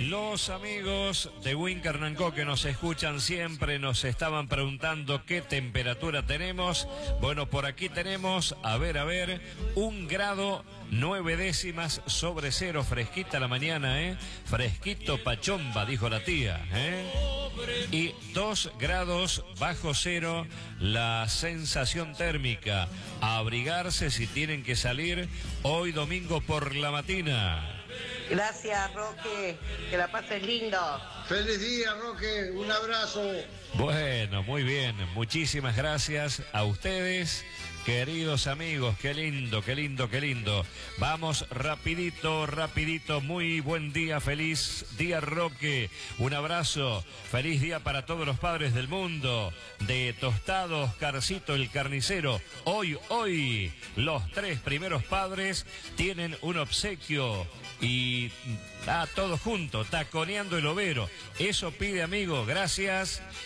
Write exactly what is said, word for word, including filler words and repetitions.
Los amigos de Wincarnancó que nos escuchan siempre nos estaban preguntando qué temperatura tenemos. Bueno, por aquí tenemos, a ver, a ver, un grado nueve décimas sobre cero, fresquita la mañana, ¿eh? Fresquito pachomba, dijo la tía, ¿eh? Y dos grados bajo cero la sensación térmica. A abrigarse si tienen que salir hoy domingo por la mañana. Gracias, Roque, que la pases lindo. Feliz día, Roque, un abrazo. Bueno, muy bien, muchísimas gracias a ustedes, queridos amigos, qué lindo, qué lindo, qué lindo. Vamos rapidito, rapidito, muy buen día, feliz día, Roque. Un abrazo, feliz día para todos los padres del mundo. De Tostado, Oscarcito el carnicero. Hoy, hoy, los tres primeros padres tienen un obsequio. Y ah, todos juntos, taconeando el overo. Eso pide, amigo, gracias.